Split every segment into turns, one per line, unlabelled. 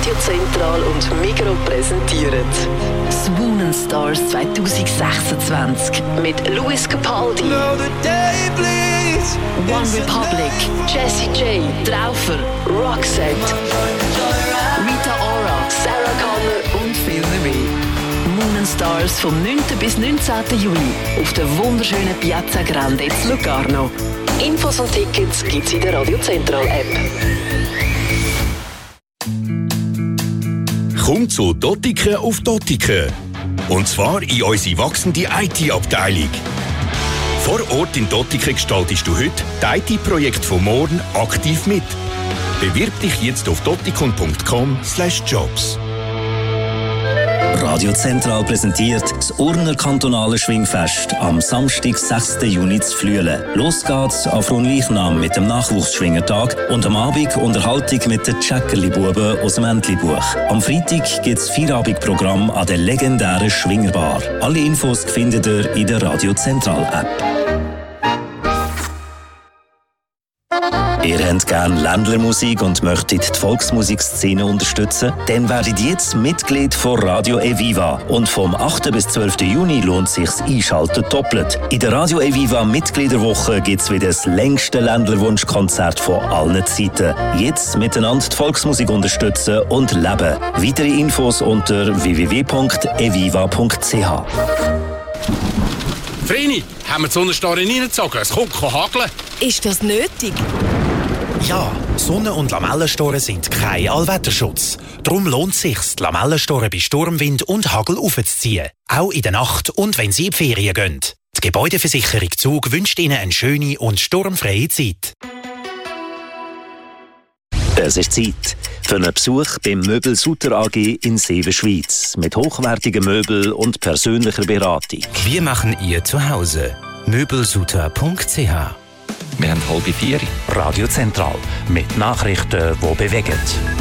Radio Zentral und Migros präsentieren Swoonin' Stars 2026 mit Lewis Capaldi, One Republic, Jessie J, Traufer, Roxette, Rita Ora, Sarah Connor und viele mehr. Swoonin' Stars vom 9. bis 19. Juni auf der wunderschönen Piazza Grande in Locarno. Infos und Tickets gibt's in der Radio Zentral App.
Komm zu Dottiken auf Dottiken. Und zwar in unsere wachsende IT-Abteilung. Vor Ort in Dottiken gestaltest du heute die IT-Projekte von morgen aktiv mit. Bewirb dich jetzt auf dottikon.com/jobs.
Radio Zentral präsentiert das Urner kantonale Schwingfest am Samstag, 6. Juni zu Flüelen. Los geht's auf Fronleichnam mit dem Nachwuchsschwingertag und am Abend Unterhaltung mit den Tschäckerli-Buben aus dem Entli-Buch. Am Freitag gibt's Feierabendprogramm an der legendären Schwingerbar. Alle Infos findet ihr in der Radio Zentral App. Ihr habt gerne Ländlermusik und möchtet die Volksmusikszene unterstützen? Dann werdet jetzt Mitglied von Radio Eviva. Und vom 8. bis 12. Juni lohnt sich's Einschalten doppelt. In der Radio Eviva Mitgliederwoche gibt's wieder das längste Ländlerwunschkonzert von allen Zeiten. Jetzt miteinander die Volksmusik unterstützen und leben. Weitere Infos unter www.eviva.ch.
Vreni, haben wir die Sonnenstarre reingezogen? Es kommt hageln.
Ist das nötig?
Ja, Sonne- und Lamellenstorre sind kein Allwetterschutz. Darum lohnt es sich, die Lamellenstorre bei Sturmwind und Hagel aufzuziehen. Auch in der Nacht und wenn Sie in die Ferien gehen. Die Gebäudeversicherung Zug wünscht Ihnen eine schöne und sturmfreie Zeit.
Es ist Zeit für einen Besuch beim Möbel Sutter AG in Seewen, Schweiz. Mit hochwertigen Möbeln und persönlicher Beratung.
Wir machen Ihr Zuhause. Möbelsutter.ch.
Wir haben 3:30.
Radio Zentral. Mit Nachrichten, die bewegen.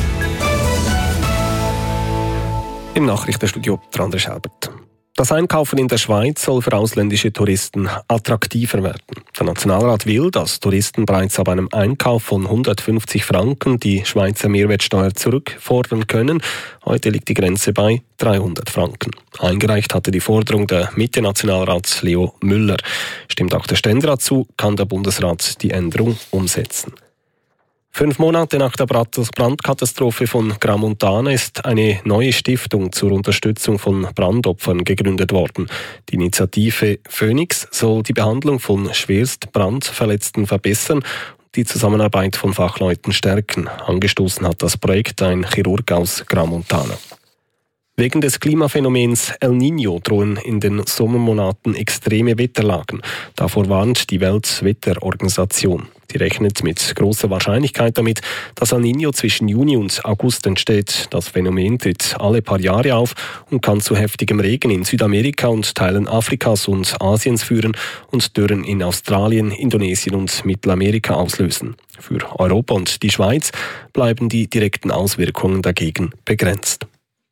Im Nachrichtenstudio André Schelbert. Das Einkaufen in der Schweiz soll für ausländische Touristen attraktiver werden. Der Nationalrat will, dass Touristen bereits ab einem Einkauf von 150 Franken die Schweizer Mehrwertsteuer zurückfordern können. Heute liegt die Grenze bei 300 Franken. Eingereicht hatte die Forderung der Mitte-Nationalrat Leo Müller. Stimmt auch der Ständerat zu, kann der Bundesrat die Änderung umsetzen. 5 Monate nach der Brandkatastrophe von Gramontana ist eine neue Stiftung zur Unterstützung von Brandopfern gegründet worden. Die Initiative Phoenix soll die Behandlung von schwerst Brandverletzten verbessern und die Zusammenarbeit von Fachleuten stärken. Angestoßen hat das Projekt ein Chirurg aus Gramontana. Wegen des Klimaphänomens El Niño drohen in den Sommermonaten extreme Wetterlagen. Davor warnt die Weltwetterorganisation. Die rechnet mit großer Wahrscheinlichkeit damit, dass El Niño zwischen Juni und August entsteht. Das Phänomen tritt alle paar Jahre auf und kann zu heftigem Regen in Südamerika und Teilen Afrikas und Asiens führen und Dürren in Australien, Indonesien und Mittelamerika auslösen. Für Europa und die Schweiz bleiben die direkten Auswirkungen dagegen begrenzt.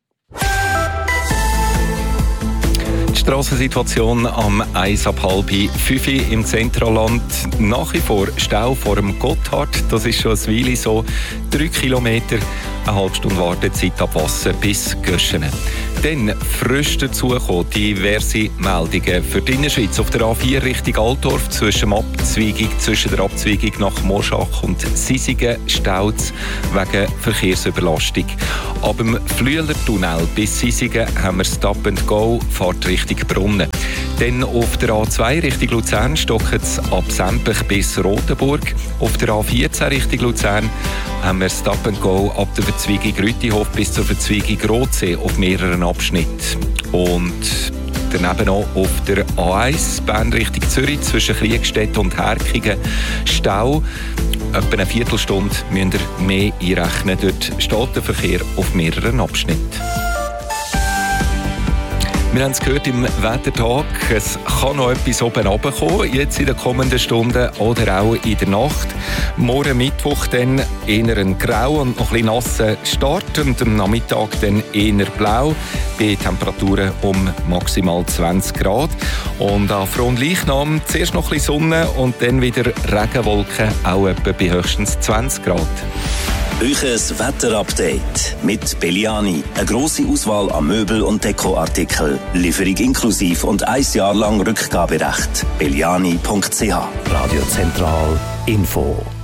Die Strassensituation am 4:30 im Zentralland. Nach wie vor Stau vor dem Gotthard. Das ist schon eine Weile so. 3 Kilometer, eine halbe Stunde Wartezeit ab Wasser bis Göschenen. Dann frisch dazugekommen diverse Meldungen für die Innerschweiz. Auf der A4 Richtung Altdorf zwischen der Abzweigung nach Morschach und Sisigen staut wegen Verkehrsüberlastung. Ab dem Flüelertunnel bis Sisigen haben wir Stop and Go, Fahrt Richtung Brunnen. Dann auf der A2 Richtung Luzern stockt es ab Sempach bis Rotenburg. Auf der A14 Richtung Luzern haben wir Stop and Go ab der Verzweigung Rütihof bis zur Verzweigung Rotsee auf mehreren Abschnitten. Und daneben noch auf der A1 Bern Richtung Zürich zwischen Kriegstedt und Herkingen Stau. Etwa eine Viertelstunde müsst ihr mehr einrechnen. Dort steht der Verkehr auf mehreren Abschnitten. Wir haben es gehört im Wettertag, es kann noch etwas oben runterkommen, jetzt in den kommenden Stunden oder auch in der Nacht. Morgen Mittwoch dann eher ein grau und noch ein bisschen nasser Start und am Nachmittag dann eher blau, bei Temperaturen um maximal 20 Grad. Und an Fronleichnam zuerst noch ein bisschen Sonne und dann wieder Regenwolken, auch etwa bei höchstens 20 Grad.
Euches Wetterupdate mit Belliani. Eine grosse Auswahl an Möbel- und Dekoartikel. Lieferung inklusiv und 1 Jahr lang Rückgaberecht. Belliani.ch. Radio Zentral Info.